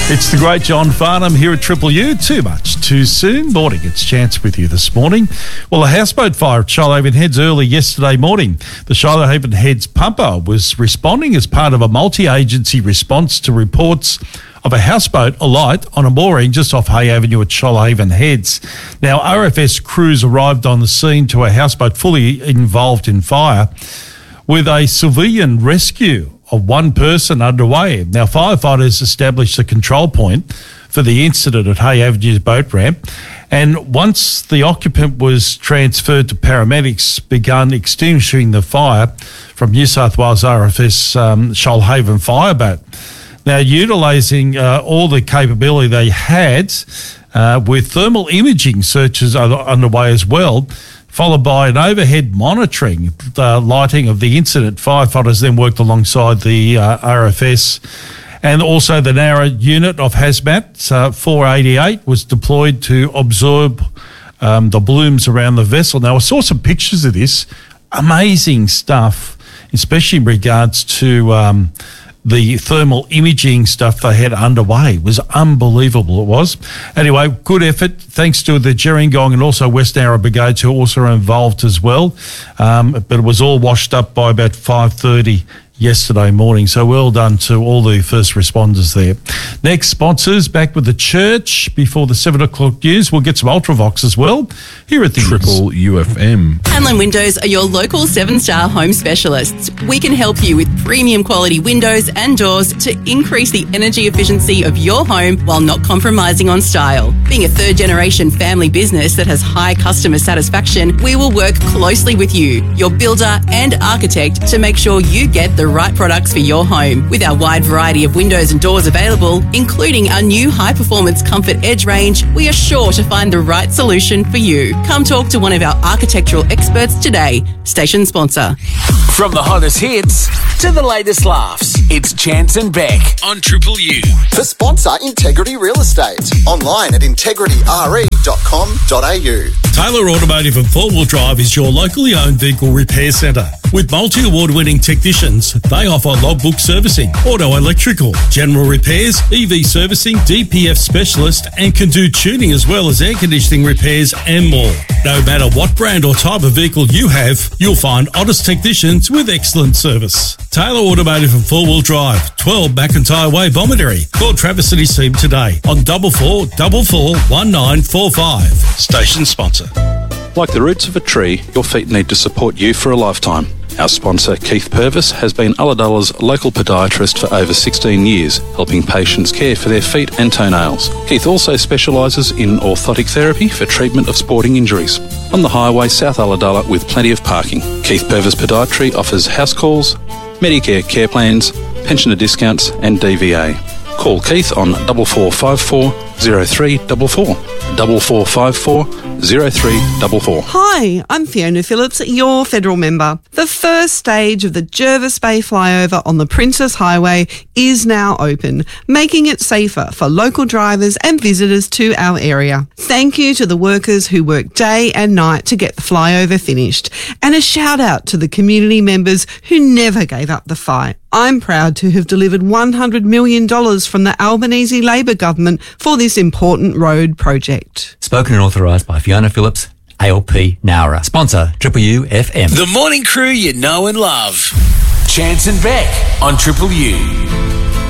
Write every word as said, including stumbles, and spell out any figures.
It's the great John Farnham here at Triple U. Too much too soon. Morning, it's Chance with you this morning. Well, a houseboat fire at Shoalhaven Heads early yesterday morning. The Shoalhaven Heads pumper was responding as part of a multi-agency response to reports of a houseboat alight on a mooring just off Hay Avenue at Shoalhaven Heads. Now, R F S crews arrived on the scene to a houseboat fully involved in fire with a civilian rescue of one person underway. Now, firefighters established a control point for the incident at Hay Avenue's boat ramp, and once the occupant was transferred to paramedics, begun extinguishing the fire from New South Wales R F S um, Shoalhaven Fireboat. Now, utilising uh, all the capability they had uh, with thermal imaging searches are underway as well, followed by an overhead monitoring the lighting of the incident. Firefighters then worked alongside the uh, R F S, and also the narrow unit of Hazmat uh, four eighty-eight was deployed to absorb um, the blooms around the vessel. Now, I saw some pictures of this. Amazing stuff, especially in regards to um, the thermal imaging stuff they had underway. It was unbelievable, it was. Anyway, good effort. Thanks to the Gerringong and also West Narra Brigades, who also are involved as well. Um, but it was all washed up by about five thirty yesterday morning. So well done to all the first responders there. Next, sponsors back with the church before the seven o'clock news. We'll get some Ultravox as well here at the Triple U F M. Hanlon Windows are your local seven-star home specialists. We can help you with premium quality windows and doors to increase the energy efficiency of your home while not compromising on style. Being a third-generation family business that has high customer satisfaction, we will work closely with you, your builder and architect, to make sure you get the right products for your home. With our wide variety of windows and doors available, including our new high-performance Comfort Edge range, we are sure to find the right solution for you. Come talk to one of our architectural experts today. Station sponsor. From the hottest hits to the latest laughs, it's Chance and Beck on Triple U. The sponsor, Integrity Real Estate. Online at integrity r e dot com dot a u. Taylor Automotive and Four Wheel Drive is your locally owned vehicle repair centre. With multi-award-winning technicians, they offer logbook servicing, auto electrical, general repairs, E V servicing, D P F specialist, and can do tuning as well as air conditioning repairs and more. No matter what brand or type of vehicle you have, you'll find honest technicians with excellent service. Taylor Automotive and Four Wheel Drive, twelve McIntyre Way, Bomaderry. Call Travis and his team today on double four double four one nine four five. Station sponsor. Like the roots of a tree, your feet need to support you for a lifetime. Our sponsor, Keith Purvis, has been Ulladulla's local podiatrist for over sixteen years, helping patients care for their feet and toenails. Keith also specialises in orthotic therapy for treatment of sporting injuries. On the highway, South Ulladulla, with plenty of parking. Keith Purvis Podiatry offers house calls, Medicare care plans, pensioner discounts and D V A. Call Keith on double four five four zero three double four. double four five four zero three double four. Hi, I'm Fiona Phillips, your federal member. The first stage of the Jervis Bay flyover on the Princess Highway is now open, making it safer for local drivers and visitors to our area. Thank you to the workers who work day and night to get the flyover finished, and a shout out to the community members who never gave up the fight. I'm proud to have delivered one hundred million dollars from the Albanese Labor government for this important road project. Spoken and authorised by Fiona Phillips, A L P Nowra. Sponsor, Triple U F M. The morning crew you know and love. Chance and Beck on Triple U.